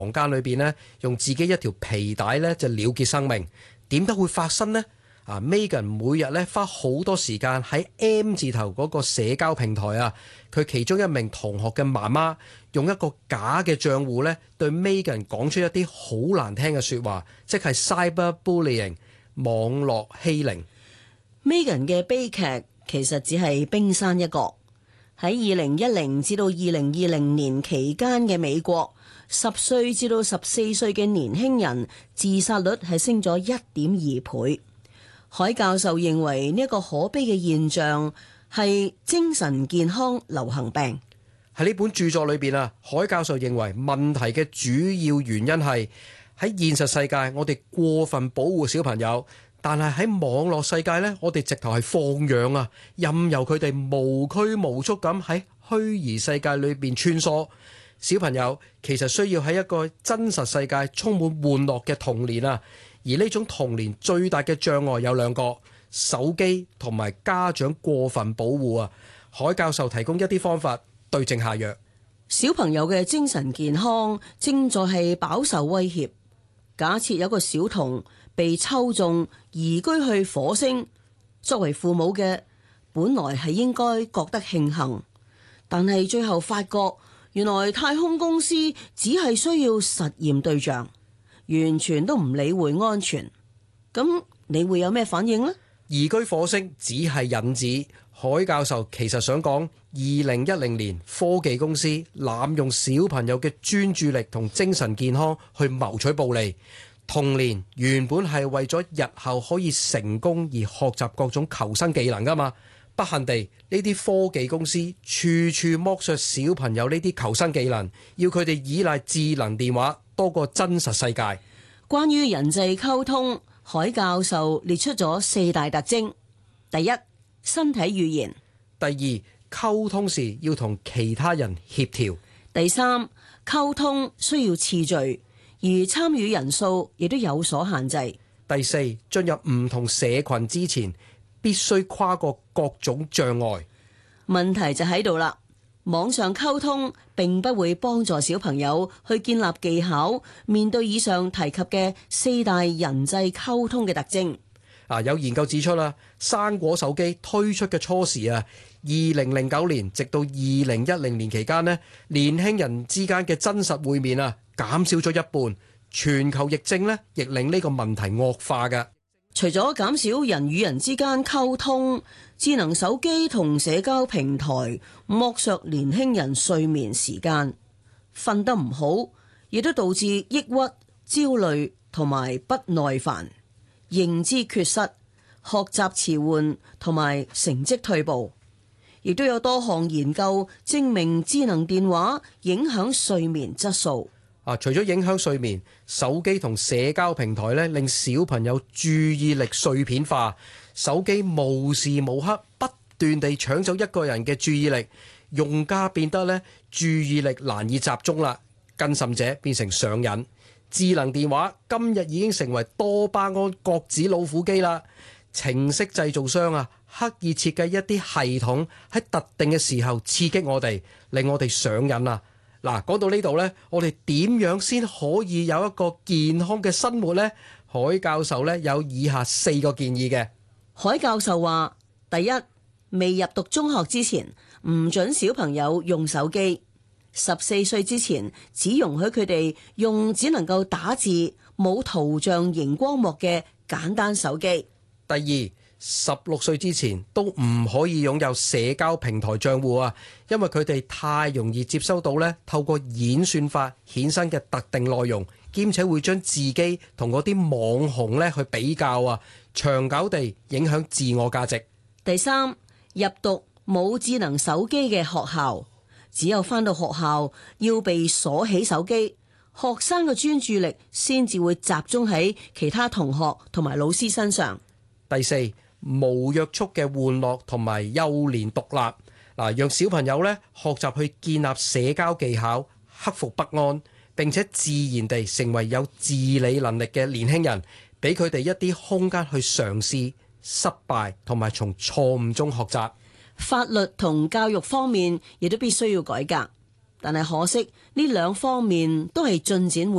房間裏邊呢，用自己一條皮帶呢就了結生命。點解會發生呢？Megan 每日咧花好多時間喺 M 字頭嗰個社交平台啊，佢其中一名同學嘅媽媽用一個假嘅賬戶咧，對 Megan 講出一啲好難聽嘅說話，即係 cyberbullying 網絡欺凌。 Megan 嘅悲劇其實只係冰山一角。喺2010至到2020年期間嘅美國，10歲至到14歲嘅年輕人自殺率係升咗1.2倍。海教授認為呢一個可悲嘅現象係精神健康流行病。 喺呢本著作裏邊啊，海教授認為問題嘅主要原因係喺現實世界我哋過分保護小朋友，但係喺網絡世界呢，我哋直頭係放養啊，任由佢哋無拘無束咁喺虛擬世界裏邊穿梭。小朋友其實需要喺一個真實世界充滿玩樂嘅童年啊。而呢種童年最大嘅障礙有兩個：手機同埋家長過分保護啊。海教授提供一啲方法對症下藥。 小朋友嘅精神健康正在係飽受威脅。假設有個小童被抽中移居去火星，作為父母嘅本來係應該覺得慶幸，但係最後發覺原來太空公司只係需要實驗對象，完全都唔理會安全。咁你會有咩反應呢？ 移居火星只係引子。海教授其實想講，2010年科技公司濫用小朋友嘅專注力同精神健康去謀取暴利。童年原本係為咗日後可以成功而學習各種求生技能㗎嘛。不幸地，呢啲科技公司處處剝削小朋友呢啲求生技能，要佢哋依賴智能電話多過真實世界。 關於人際溝通，海教授列出咗4大特徵：第一，身體語言； 第二，溝通時要同其他人協調； 第三，溝通需要次序，而參與人數亦都有所限制； 第四，進入唔同社群之前，必須跨過各種障礙。 問題就喺度啦，網上溝通並不會幫助小朋友去建立技巧，面對以上提及嘅4大人際溝通嘅特徵。 有研究指出啦，生果手機推出嘅初時啊，2009年直到2010年期間呢，年輕人之間嘅真實會面啊減少咗一半。全球疫症呢亦令呢個問題惡化嘅。 除咗減少人與人之間溝通，智能手機同社交平台剝削年輕人睡眠時間，瞓得唔好，亦都導致抑鬱、焦慮同埋不耐煩、認知缺失、學習遲緩同埋成績退步。亦都有多項研究證明智能電話影響睡眠質素。 除咗影響睡眠，手機同社交平台咧令小朋友注意力碎片化，手機無時無刻不斷地搶走一個人嘅注意力，用家變得咧注意力難以集中啦，更甚者變成上癮。智能電話今日已經成為多巴胺角子老虎機啦，程式製造商啊刻意設計一啲系統喺特定嘅時候刺激我哋，令我哋上癮啊！嗱，講到呢度呢，我哋點樣先可以有一個健康嘅生活呢？海教授呢有以下4個建議嘅。 海教授話：第一，未入讀中學之前，唔准小朋友用手機。14歲之前，只容許佢哋用只能夠打字、冇圖像熒光幕嘅簡單手機。 第二，16歲之前都唔可以擁有社交平台賬戶啊，因為佢哋太容易接收到咧透過演算法衍生嘅特定內容，兼且會將自己同嗰啲網紅咧去比較啊，長久地影響自我價值。 第三，入讀冇智能手機嘅學校，只有返到學校要被鎖起手機，學生嘅專注力先至會集中喺其他同學同埋老師身上。 第四，無約束嘅玩樂同埋幼年獨立，讓小朋友咧學習去建立社交技巧，克服不安，並且自然地成為有自理能力嘅年輕人，俾佢哋一啲空間去嘗試、失敗同埋從錯誤中學習。 法律同教育方面亦都必須要改革。 但係可惜呢兩方面都係進展緩